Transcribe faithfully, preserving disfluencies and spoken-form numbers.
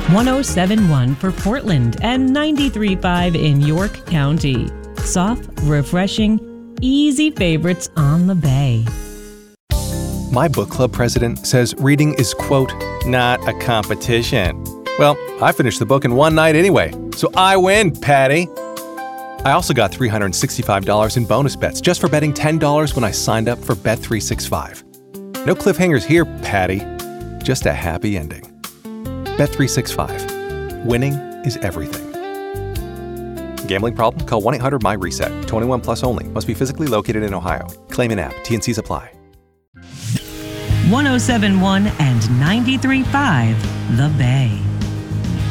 one oh seven point one for Portland and ninety-three point five in York County. Soft, refreshing, easy favorites on the Bay. My book club president says reading is, quote, not a competition. Well, I finished the book in one night anyway, so I win, Patty. I also got three hundred sixty-five dollars in bonus bets just for betting ten dollars when I signed up for Bet three sixty-five. No cliffhangers here, Patty. Just a happy ending. Bet three sixty-five. Winning is everything. Gambling problem? Call one eight hundred M Y reset. twenty-one plus only. Must be physically located in Ohio. Claim in app. T and Cs apply. one oh seven point one and ninety-three point five The Bay.